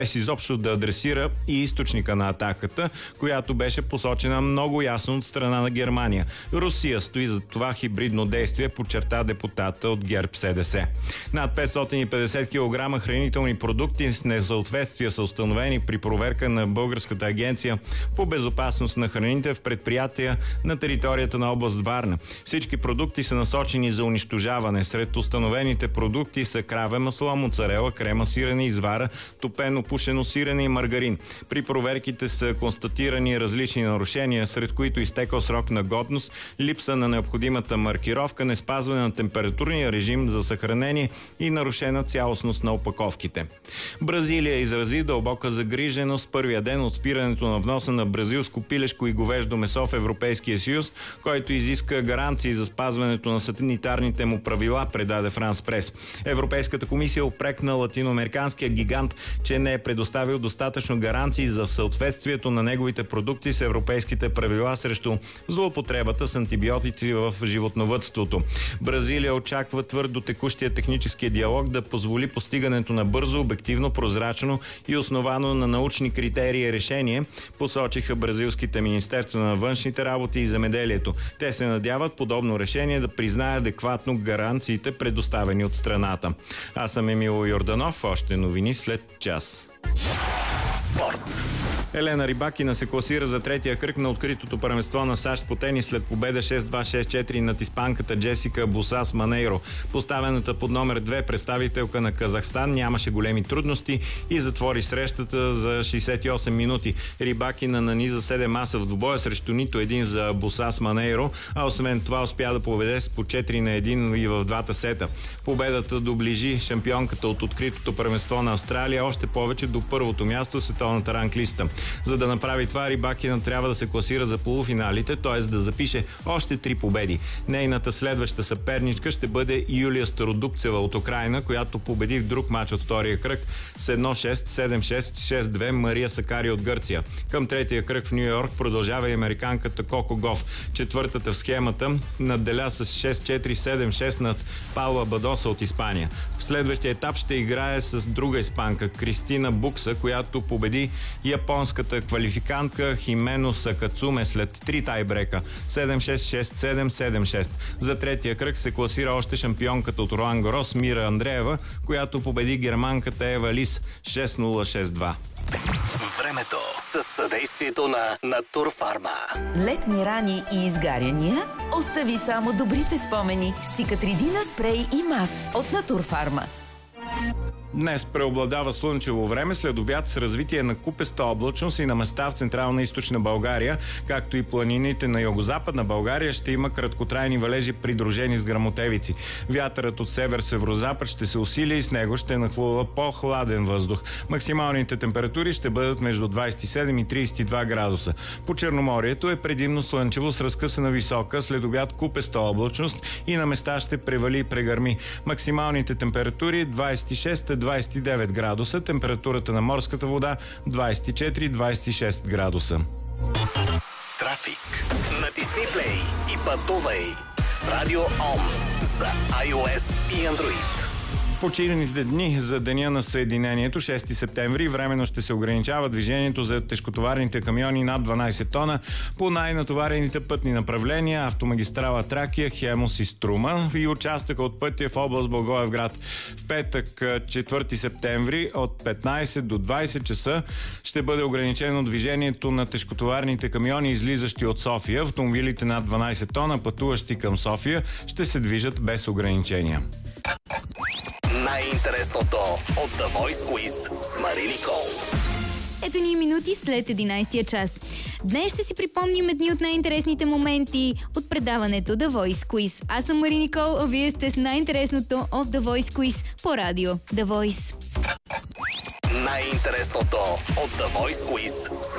без изобщо да адресира и източника на атаката, която беше посочена много ясно от страна на Германия. Русия стои за това хибридно действие, подчерта депутата от ГЕРБ-СДС. Над 550 кг хранителни продукти с несъответствия са установени при проверка на Българската агенция по безопасност на храните в предприятия на територията на област Варна. Всички продукти са насочени за унищожаване. Сред установените продукти са краве масло, моцарела, крема сирене, извара, топено пушено сирене и маргарин. При проверките са констатирани различни нарушения, сред които изтекъл срок на годност, липса на необходимата маркировка, неспазване на температурния режим за съхранение и нарушена цялостност на опаковките. Бразилия изрази дълбока загриженост първия ден от спирането на вноса на бразилско пилешко и говеждо месо в Европейския съюз, който изиска гаранции за спазването на санитарните му правила, предаде Франс Прес. Европейската комисия упрекна латиноамериканския гигант, че не е предоставил достатъчно гаранции за съответствието на неговите продукти с европейските правила срещу злоупотребата с антибиотици в животновъдството. Бразилия очаква твърдо текущия технически диалог да позволи постигането на бързо, обективно, прозрачно и основано на научни критерии решение, посочиха бразилските министерства на външните работи и земеделието. Те се надяват подобно решение да признае адекватно гаранциите, предоставени от страната. Аз съм Емил Йорданов. Още новини след час. Спорт. Елена Рибакина се класира за третия кръг на откритото първенство на САЩ по тенис след победа 6-2, 6-4 над испанката Джесика Бусас Манейро. Поставената под номер 2 представителка на Казахстан нямаше големи трудности и затвори срещата за 68 минути. Рибакина наниза 7 аса в двубоя срещу нито един за Бусас Манейро, а освен това успя да поведе с по 4-1 и в двата сета. Победата доближи шампионката от откритото първенство на Австралия още повече до първото място в световната ранглиста. За да направи това, Рибакина трябва да се класира за полуфиналите, т.е. да запише още 3 победи. Нейната следваща съперничка ще бъде Юлия Стародубцева от Украйна, която победи в друг мач от втория кръг с 1-6, 7-6, 6-2 Мария Сакари от Гърция. Към третия кръг в Ню Йорк продължава и американката Коко Гоф. Четвъртата в схемата надделя с 6-4, 7-6 над Паула Бадоса от Испания. В следващия етап ще играе с друга испанка Кристина Букса, която победи японската квалификантка Химено Сакацуме след 3 тайбрека 7-6, 6-7, 7-6. За третия кръг се класира още шампионката от Роан Гарос Мира Андреева, която победи германката Ева Лис 6-0, 6-2. Времето със съдействието на Натурфарма. Летни рани и изгаряния? Остави само добрите спомени с Цикатридина спрей и мас от Натурфарма. Днес преобладава слънчево време, след обяд с развитие на купеста облачност и на места в Централна и Източна България, както и планините на Югозападна България ще има краткотрайни валежи, придружени с гръмотевици. Вятърът от север-северозапад ще се усили и с него ще нахлува по-хладен въздух. Максималните температури ще бъдат между 27 и 32 градуса. По Черноморието е предимно слънчево с разкъсана висока, след обяд купеста облачност и на места ще превали и прегърми. Максималните температури 26-29 градуса, температурата на морската вода 24-26 градуса. Трафик. Натисни плей и пътувай с Радио Ом за iOS и Android. Почивните дни за Деня на Съединението, 6 септември, временно ще се ограничава движението за тежкотоварните камиони над 12 тона по най-натоварените пътни направления: автомагистрала Тракия, Хемус и Струма и участъка от пътя в област Благоевград. В петък, 4 септември, от 15 до 20 часа ще бъде ограничено движението на тежкотоварните камиони, излизащи от София. Автомобилите над 12 тона, пътуващи към София, ще се движат без ограничения. Най-интересното от The Voice Quiz с Мари Никол. Ето ни минути след 11 час. Днес ще си припомним едни от най-интересните моменти от предаването The Voice Quiz. Аз съм Мари Никол, а вие сте с най-интересното от The Voice Quiz по радио The Voice. Най-интересното от The Voice Quiz с